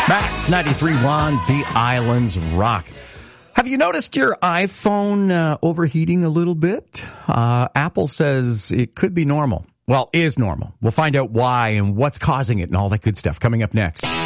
Max 93.1, The Islands Rock. Have you noticed your iPhone overheating a little bit? Apple says it could be normal. Well, is normal. We'll find out why and what's causing it and all that good stuff coming up next.